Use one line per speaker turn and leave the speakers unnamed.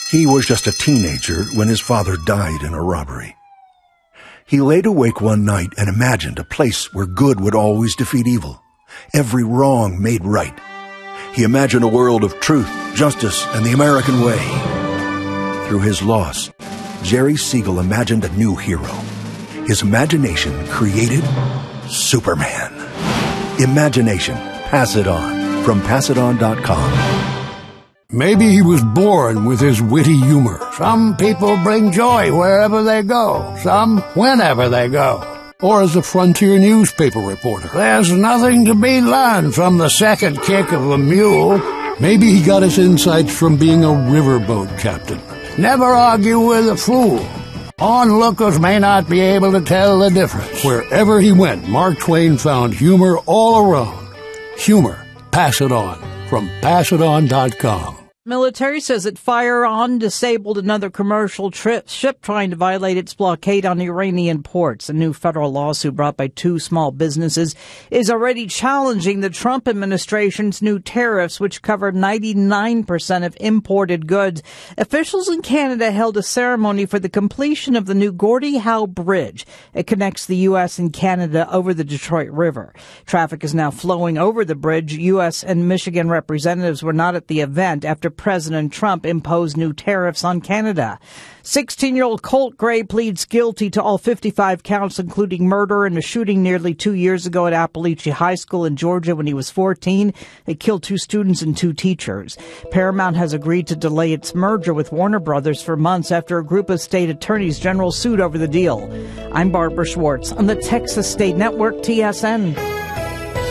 He was just a teenager when his father died in a robbery. He laid awake one night and imagined a place where good would always defeat evil, every wrong made right. He imagined a world of truth, justice, and the American way. Through his loss, Jerry Siegel imagined a new hero. His imagination created Superman. Imagination. Pass it on. From PassItOn.com.
Maybe he was born with his witty humor. Some people bring joy wherever they go, some whenever they go. Or as a frontier newspaper reporter. There's nothing to be learned from the second kick of a mule.
Maybe he got his insights from being a riverboat captain.
Never argue with a fool. Onlookers may not be able to tell the difference.
Wherever he went, Mark Twain found humor all around. Humor. Pass it on. From PassItOn.com.
Military says it fired on disabled another commercial ship trying to violate its blockade on Iranian ports. A new federal lawsuit brought by two small businesses is already challenging the Trump administration's new tariffs, which cover 99% of imported goods. Officials in Canada held a ceremony for the completion of the new Gordie Howe Bridge. It connects the U.S. and Canada over the Detroit River. Traffic is now flowing over the bridge. U.S. and Michigan representatives were not at the event after President Trump imposed new tariffs on Canada. 16-year-old Colt Gray pleads guilty to all 55 counts, including murder and a shooting nearly 2 years ago at Appalachia High School in Georgia when he was 14. It killed 2 students and 2 teachers. Paramount has agreed to delay its merger with Warner Brothers for months after a group of state attorneys general sued over the deal. I'm Barbara Schwartz on the Texas State Network, TSN.